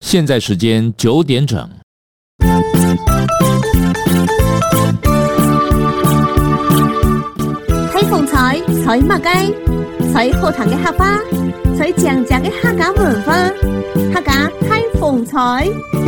现在时间9点整。 睇风采，采马街，采好谈的客家，采正正的客家文化，客家睇风采。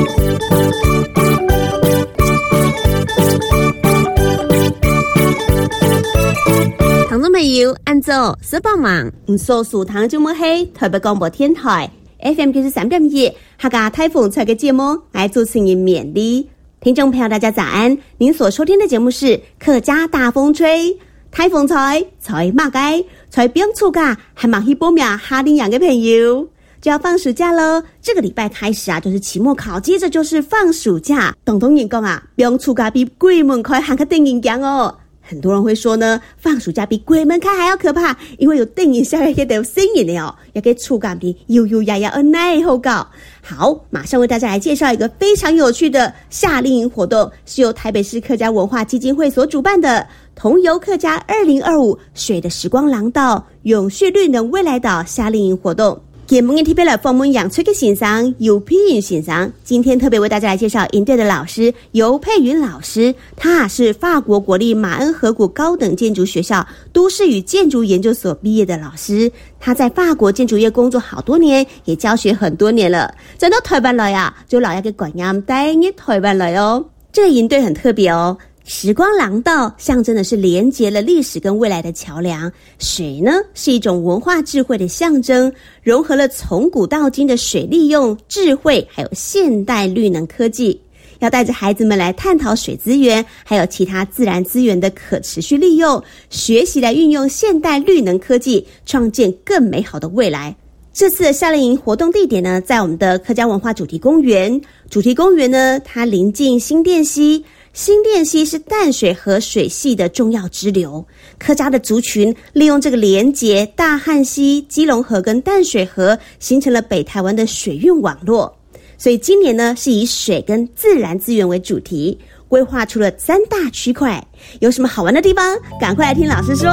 听众朋友，按照十八万唔所属堂节目系台北广播电台 FM 93.1客家睇风采嘅节目，我主持人勉励。听众朋友，大家早安！您所收听的节目是客家大风吹。台风采，采马街，采边处噶，还忙去报名哈林养的朋友，就要放暑假了。这个礼拜开始啊，就是期末考，接着就是放暑假。东人讲啊，边处噶比鬼门开还个电影讲哦。很多人会说呢，放暑假比鬼门开还要可怕，因为有电影下来也得有声音的哦，也给触感比悠悠呀呀而耐后搞。好，马上为大家来介绍一个非常有趣的夏令营活动，是由台北市客家文化基金会所主办的同游客家2025水的时光廊道永续绿能未来岛夏令营活动。给蒙人特别来访问养吹的欣赏尤佩云欣赏，今天特别为大家来介绍营队的老师尤佩云老师，他是法国国立马恩河谷高等建筑学校都市与建筑研究所毕业的老师，他在法国建筑业工作好多年，也教学很多年了。转到台湾来啊，就老要给观音带你台湾来哦。这个营队很特别哦。时光廊道象征的是连结了历史跟未来的桥梁，水呢是一种文化智慧的象征，融合了从古到今的水利用智慧还有现代绿能科技，要带着孩子们来探讨水资源还有其他自然资源的可持续利用，学习来运用现代绿能科技，创建更美好的未来。这次的夏令营活动地点呢，在我们的客家文化主题公园。主题公园呢，它临近新店溪，新店溪是淡水河水系的重要支流，客家的族群利用这个连结大汉溪、基隆河跟淡水河，形成了北台湾的水运网络。所以今年呢，是以水跟自然资源为主题，规划出了3大区块。有什么好玩的地方？赶快来听老师说。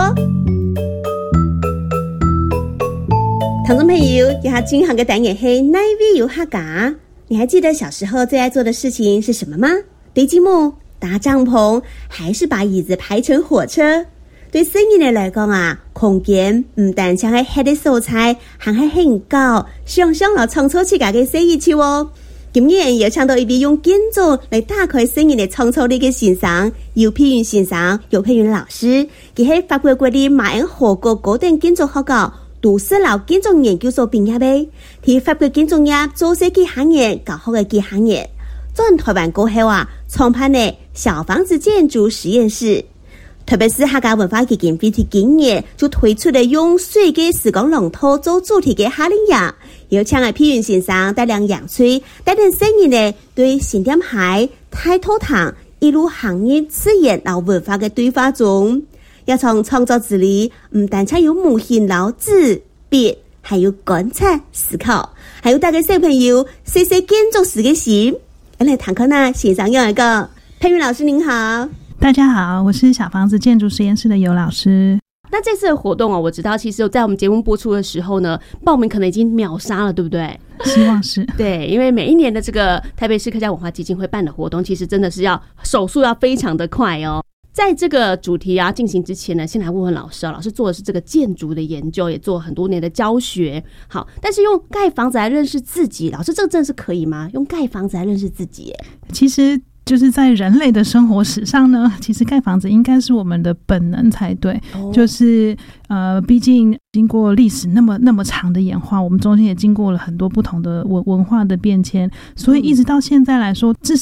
听众朋友，有下今行嘅单元係奈位有客家，你还记得小时候最爱做的事情是什么吗？堆积木、搭帐篷，还是把椅子排成火车？对生意人来讲啊，空间唔但像係吃的素材，还係很高，想想老創造自家嘅生意去哦。今年又唱到一位用建築來打開生意的創造力嘅先生，尤佩雲先生、尤佩雲老師，佢係法國國立馬恩河谷高等建築學校都市樓建築研究所畢業嘅，喺法國建築業做咗幾行業，搞好嘅幾行業。轉台灣過後啊，創辦了小房子建築實驗室。特別是客家文化基金會喺今年就推出了用水嘅時光廊道做主題嘅夏令營，有請嘅佩雲先生帶領楊翠帶領生意呢對新店海、太土堂一路行業資源和文化嘅對話中，要從創作之裡唔單止有模型、老字、筆，還有觀察、思考，還有帶給小朋友細細建築師嘅心。來談課呢，線上有一個佩雲老師您好。 大家好，我是小房子建築實驗室的尤老師。 那这次的活动我知道其实在我们节目播出的时候呢，报名可能已经秒杀了，对不对？ 希望是。 对，因为每一年的这个台北市客家文化基金会办的活动，其实真的是要手速要非常的快哦。在这个主题进行之前呢，先来问问老师老师做的是这个建筑的研究，也做很多年的教学。好，但是用盖房子来认识自己，老师这个真的是可以吗？用盖房子来认识自己耶？ 其实就是在人类的生活史上呢，其实盖房子应该是我们的本能才对。就是毕竟经过历史那么长的演化，我们中间也经过了很多不同的文化的变迁，所以一直到现在来说，至少